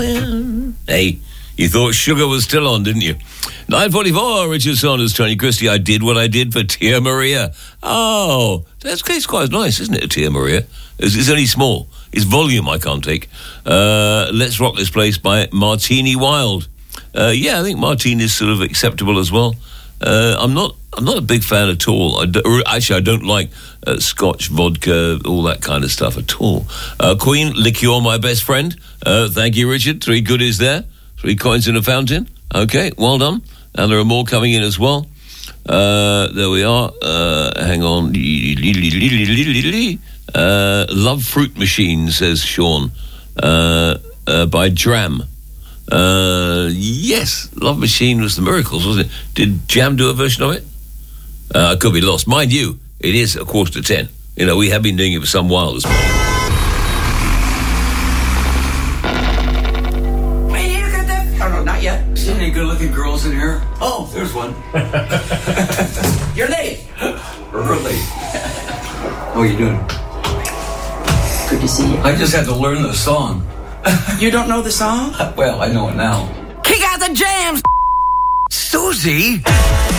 Hey, you thought Sugar was still on, didn't you? 9:44, Richard Saunders, Tony Christie. I did what I did for Tia Maria. Oh, that's quite nice, isn't it, Tia Maria? It's only small. It's volume I can't take. Let's Rock This Place by Martini Wild. Yeah, I think Martini is sort of acceptable as well. I'm not a big fan at all. I don't like Scotch, vodka, all that kind of stuff at all. Queen, Liqueur, My Best Friend. Thank you, Richard. 3 goodies there. 3 coins in a fountain. Okay, well done. And there are more coming in as well. There we are. Hang on. Love Fruit Machine, says Sean. By Dram. Yes, Love Machine was the Miracles, wasn't it? Did Jam do a version of it? I could be lost. Mind you, it is 9:45. You know, we have been doing it for some while this morning. Wait, you got that? Oh, no, not yet. See any good-looking girls in here? Oh, There's one. you're late. Early. How are you doing? Good to see you. I just had to learn the song. You don't know the song? Well, I know it now. Kick out the jams, Susie.